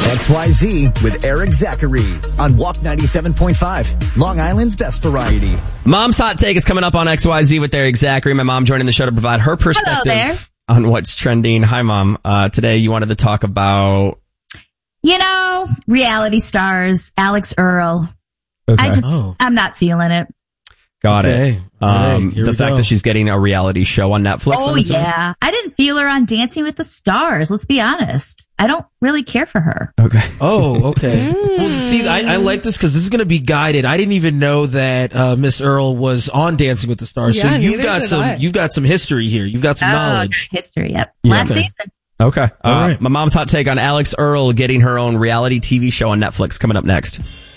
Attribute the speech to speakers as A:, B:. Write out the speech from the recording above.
A: XYZ with Eric Zachary on Walk 97.5, Long Island's best variety.
B: Mom's Hot Take is coming up on XYZ with Eric Zachary. My mom joining the show to provide her perspective on what's trending. Hi, Mom. Today you wanted to talk about...
C: reality stars, Alex Earl.
B: Okay.
C: I'm not feeling it.
B: Got it. The fact that she's getting a reality show on Netflix.
C: Oh, yeah. I didn't feel her on Dancing with the Stars. Let's be honest. I don't really care for her.
B: Okay.
D: Oh, okay. Well, see, I like this because this is going to be guided. I didn't even know that Miss Earl was on Dancing with the Stars.
E: Yeah,
D: so you've got some history here. You've got some knowledge.
C: History, yep.
B: Yeah.
C: Last season.
B: Okay.
D: All right.
B: My mom's hot take on Alex Earl getting her own reality TV show on Netflix coming up next.